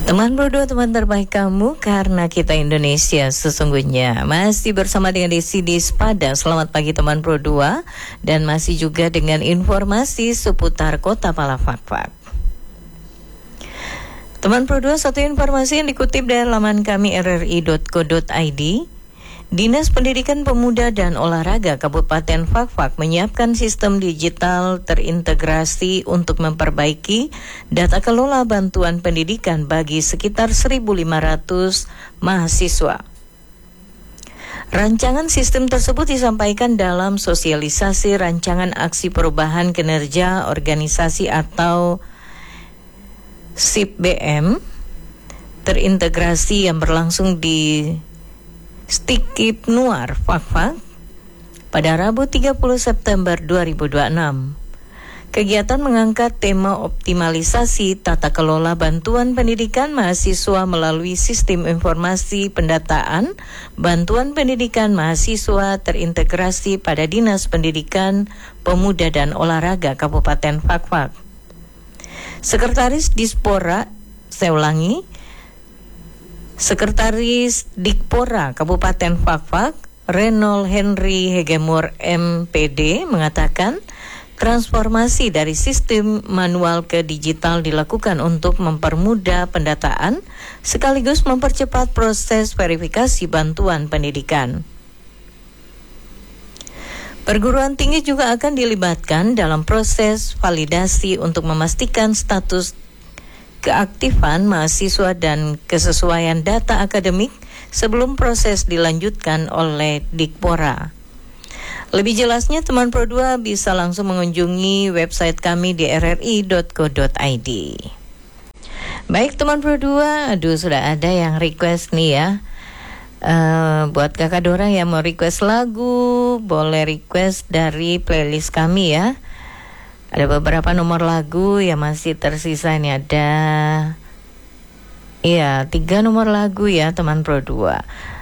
Teman Pro 2, teman terbaik kamu, karena kita Indonesia sesungguhnya. Masih bersama dengan Desi Dispada. Selamat pagi teman Pro 2. Dan masih juga dengan informasi seputar Kota Palafakfak. Teman Pro 2, satu informasi yang dikutip dari laman kami rri.co.id. Dinas Pendidikan Pemuda dan Olahraga Kabupaten Fakfak menyiapkan sistem digital terintegrasi untuk memperbaiki data kelola bantuan pendidikan bagi sekitar 1.500 mahasiswa. Rancangan sistem tersebut disampaikan dalam sosialisasi rancangan aksi perubahan kinerja organisasi atau SIP-BM terintegrasi yang berlangsung di Stikip Nuar Fakfak pada Rabu 30 September 2026. Kegiatan mengangkat tema optimalisasi tata kelola bantuan pendidikan mahasiswa melalui sistem informasi pendataan bantuan pendidikan mahasiswa terintegrasi pada Dinas Pendidikan Pemuda dan Olahraga Kabupaten Fakfak. Sekretaris Sekretaris Dikpora Kabupaten Fakfak, Renol Henry Hegemur MPD, mengatakan transformasi dari sistem manual ke digital dilakukan untuk mempermudah pendataan sekaligus mempercepat proses verifikasi bantuan pendidikan. Perguruan tinggi juga akan dilibatkan dalam proses validasi untuk memastikan status keaktifan mahasiswa dan kesesuaian data akademik sebelum proses dilanjutkan oleh Dikpora. Lebih jelasnya teman Pro 2 bisa langsung mengunjungi website kami di rri.co.id. Baik teman Pro 2, sudah ada yang request nih ya. Buat kakak Dora yang mau request lagu, boleh request dari playlist kami ya. Ada beberapa nomor lagu yang masih tersisa. Ini ada 3 nomor lagu ya teman Pro 2.